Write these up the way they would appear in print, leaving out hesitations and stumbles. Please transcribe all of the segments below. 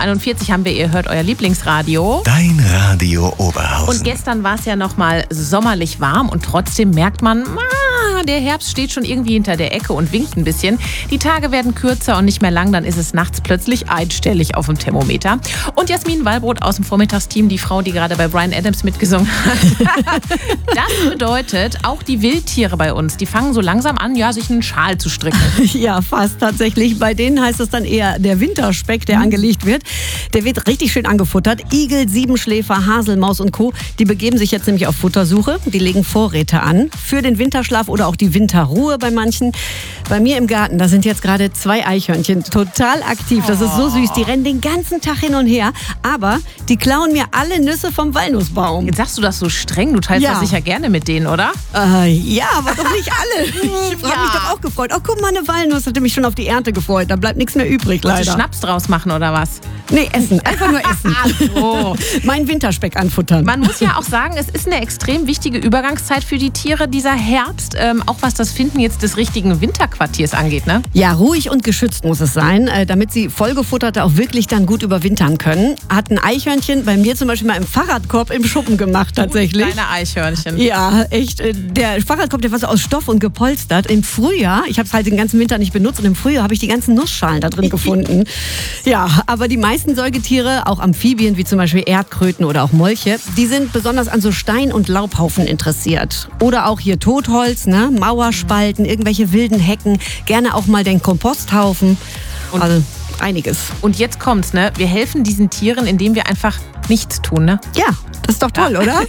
7.41 Uhr haben wir, ihr hört euer Lieblingsradio. Dein Radio Oberhausen. Und gestern war es ja noch mal sommerlich warm und trotzdem merkt man, der Herbst steht schon irgendwie hinter der Ecke und winkt ein bisschen. Die Tage werden kürzer und nicht mehr lang, dann ist es nachts plötzlich einstellig auf dem Thermometer. Und Jasmin Wallbrot aus dem Vormittagsteam, die Frau, die gerade bei Bryan Adams mitgesungen hat. Das bedeutet, auch die Wildtiere bei uns, die fangen so langsam an, ja, sich einen Schal zu stricken. Ja, fast tatsächlich. Bei denen heißt es dann eher der Winterspeck, der angelegt wird. Der wird richtig schön angefuttert. Igel, Siebenschläfer, Haselmaus und Co., die begeben sich jetzt nämlich auf Futtersuche. Die legen Vorräte an für den Winterschlaf oder auch die Winterruhe bei manchen. Bei mir im Garten, da sind jetzt gerade 2 Eichhörnchen total aktiv. Das ist so süß. Die rennen den ganzen Tag hin und her. Aber die klauen mir alle Nüsse vom Walnussbaum. Jetzt sagst du das so streng, du teilst das sicher gerne mit denen, oder? Ja, aber doch nicht alle. Ich habe mich doch auch gefreut. Oh, guck mal, eine Walnuss. Hatte mich schon auf die Ernte gefreut. Da bleibt nichts mehr übrig, leider. Willst du Schnaps draus machen oder was? Nee, essen. Einfach nur essen. So. Mein Winterspeck anfuttern. Man muss ja auch sagen, es ist eine extrem wichtige Übergangszeit für die Tiere, dieser Herbst. Auch was das Finden jetzt des richtigen Winterquartiers angeht, ne? Ja, ruhig und geschützt muss es sein, damit sie Vollgefutterte auch wirklich dann gut überwintern können. Hat ein Eichhörnchen bei mir zum Beispiel mal im Fahrradkorb im Schuppen gemacht, tatsächlich. Kleine Eichhörnchen. Ja, echt. Der Fahrradkorb, der war so aus Stoff und gepolstert. Im Frühjahr, ich habe es halt den ganzen Winter nicht benutzt, und im Frühjahr habe ich die ganzen Nussschalen da drin gefunden. Ja, aber die meisten Säugetiere, auch Amphibien wie zum Beispiel Erdkröten oder auch Molche, die sind besonders an so Stein- und Laubhaufen interessiert. Oder auch hier Totholz, ne? Mauerspalten, irgendwelche wilden Hecken, gerne auch mal den Komposthaufen. Also einiges. Und jetzt kommt's, ne? Wir helfen diesen Tieren, indem wir einfach nichts tun, ne? Ja, das ist doch toll, oder?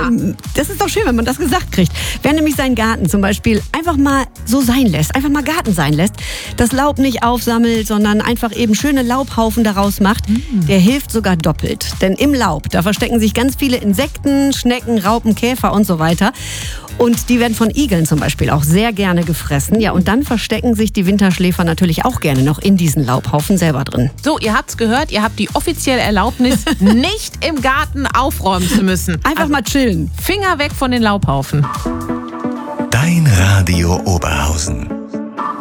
Das ist doch schön, wenn man das gesagt kriegt. Wer nämlich seinen Garten zum Beispiel einfach mal so sein lässt, einfach mal Garten sein lässt, das Laub nicht aufsammelt, sondern einfach eben schöne Laubhaufen daraus macht, der hilft sogar doppelt. Denn im Laub, da verstecken sich ganz viele Insekten, Schnecken, Raupen, Käfer und so weiter. Und die werden von Igeln zum Beispiel auch sehr gerne gefressen. Ja, und dann verstecken sich die Winterschläfer natürlich auch gerne noch in diesen Laubhaufen selber drin. So, ihr habt's gehört, ihr habt die offizielle Erlaubnis, nicht im Garten aufräumen zu müssen. Einfach mal chillen. Finger weg von den Laubhaufen. Dein Radio Oberhausen.